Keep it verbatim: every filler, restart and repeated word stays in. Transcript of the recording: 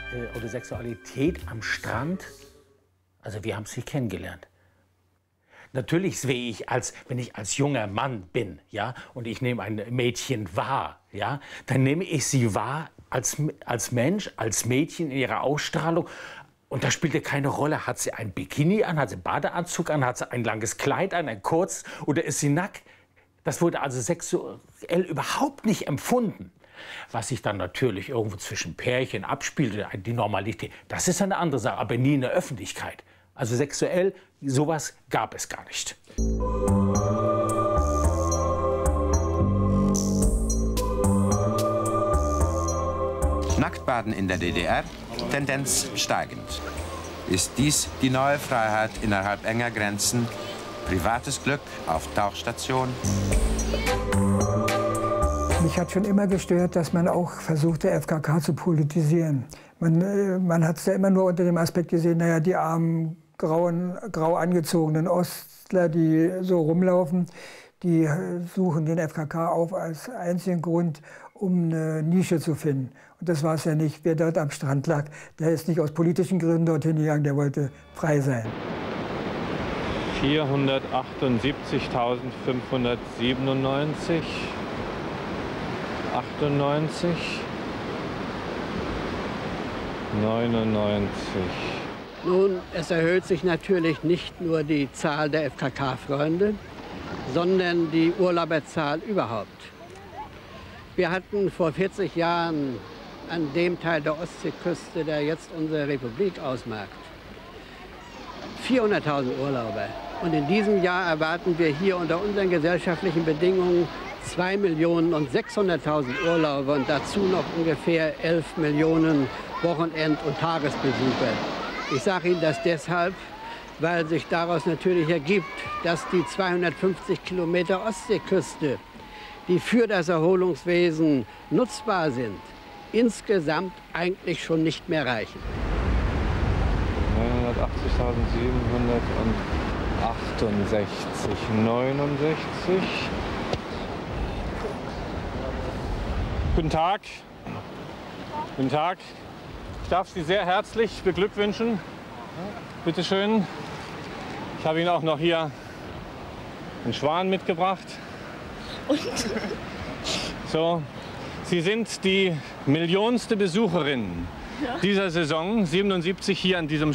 äh, oder Sexualität am Strand, also wir haben es nicht kennengelernt. Natürlich sehe ich, als, wenn ich als junger Mann bin, ja, und ich nehme ein Mädchen wahr, ja, dann nehme ich sie wahr als, als Mensch, als Mädchen in ihrer Ausstrahlung. Und da spielte keine Rolle, hat sie ein Bikini an, hat sie einen Badeanzug an, hat sie ein langes Kleid an, ein kurz, oder ist sie nackt? Das wurde also sexuell überhaupt nicht empfunden. Was sich dann natürlich irgendwo zwischen Pärchen abspielte, die Normalität, das ist eine andere Sache, aber nie in der Öffentlichkeit. Also sexuell, sowas gab es gar nicht. Nacktbaden in der D D R, Tendenz steigend. Ist dies die neue Freiheit innerhalb enger Grenzen? Privates Glück auf Tauchstation? Mich hat schon immer gestört, dass man auch versucht, der F K K zu politisieren. Man, man hat es ja immer nur unter dem Aspekt gesehen, naja, die armen, grauen, grau angezogenen Ostler, die so rumlaufen, die suchen den F K K auf als einzigen Grund, um eine Nische zu finden. Und das war es ja nicht. Wer dort am Strand lag, der ist nicht aus politischen Gründen dorthin gegangen, der wollte frei sein. vierhundertachtundsiebzigtausendfünfhundertsiebenundneunzig, achtundneunzig, neunundneunzig. Nun, es erhöht sich natürlich nicht nur die Zahl der F K K-Freunde, sondern die Urlauberzahl überhaupt. Wir hatten vor vierzig Jahren an dem Teil der Ostseeküste, der jetzt unsere Republik ausmacht, vierhunderttausend Urlauber. Und in diesem Jahr erwarten wir hier unter unseren gesellschaftlichen Bedingungen zwei Millionen und sechshunderttausend Urlauber und dazu noch ungefähr elf Millionen Wochenend- und Tagesbesucher. Ich sage Ihnen das deshalb, weil sich daraus natürlich ergibt, dass die zweihundertfünfzig Kilometer Ostseeküste, die für das Erholungswesen nutzbar sind, insgesamt eigentlich schon nicht mehr reichen. neunhundertachtzigtausendsiebenhundertachtundsechzig, neunundsechzig. Guten Tag. Guten Tag. Ich darf Sie sehr herzlich beglückwünschen. Bitte schön. Ich habe Ihnen auch noch hier einen Schwan mitgebracht. Und? So, Sie sind die millionste Besucherin dieser Saison, siebenundsiebzig hier an diesem